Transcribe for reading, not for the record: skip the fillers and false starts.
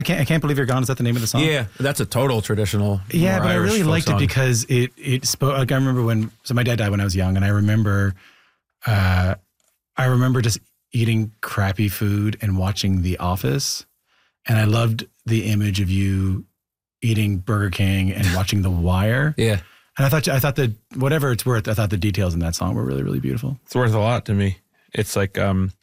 I can't believe you're gone. Is that the name of the song? Yeah, that's a total traditional. Yeah, but I Irish really folk liked song. it because it spoke. Like I remember my dad died when I was young, and I remember just eating crappy food and watching The Office, and I loved the image of you eating Burger King and watching The Wire. Yeah, and I thought that whatever it's worth, I thought the details in that song were really, really beautiful. It's worth a lot to me. It's like,